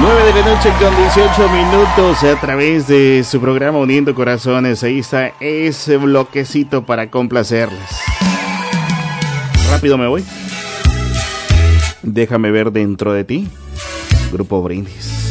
9 de la noche con 18 minutos a través de su programa Uniendo Corazones. Ahí está ese bloquecito para complacerles. Rápido me voy. Déjame ver dentro de ti. Grupo Brindis.